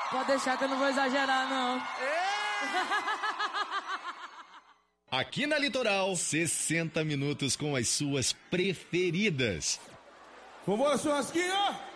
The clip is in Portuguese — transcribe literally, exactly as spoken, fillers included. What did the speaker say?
Pode deixar que eu não vou exagerar, não. Aqui na Litoral, sessenta minutos com as suas preferidas. Vambora, churrasquinho!